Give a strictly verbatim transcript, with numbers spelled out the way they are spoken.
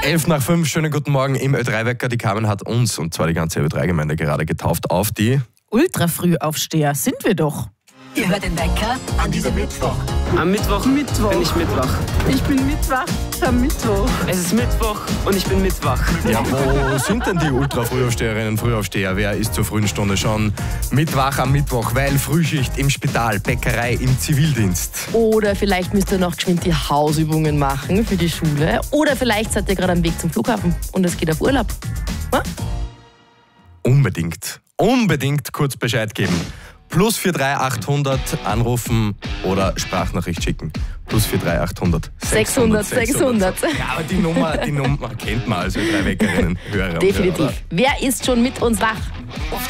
elf nach fünf, schönen guten Morgen im Ö drei Wecker. Die Carmen hat uns, und zwar die ganze Ö drei Gemeinde, gerade getauft auf die Ultra-Frühaufsteher sind wir doch. Ihr hört den Wecker an diesem Mittwoch. Am Mittwoch, Mittwoch. bin ich Mittwoch. Ich bin Mittwoch am Mittwoch. Es ist Mittwoch und ich bin Mittwoch. Ja, wo sind denn die Ultra-Frühaufsteherinnen und Frühaufsteher? Wer ist zur frühen Stunde schon mitwach am Mittwoch? Weil Frühschicht im Spital, Bäckerei, im Zivildienst. Oder vielleicht müsst ihr noch geschwind die Hausübungen machen für die Schule. Oder vielleicht seid ihr gerade am Weg zum Flughafen und es geht auf Urlaub. Ha? Unbedingt, unbedingt kurz Bescheid geben. Plus vier drei achthundert anrufen oder Sprachnachricht schicken. Plus vier drei achthundert sechshundert, sechshundert. Ja, aber die Nummer, die Nummer kennt man als Ö drei Weckerinnen, Hörer und Definitiv. Hörer. Wer ist schon mit uns wach?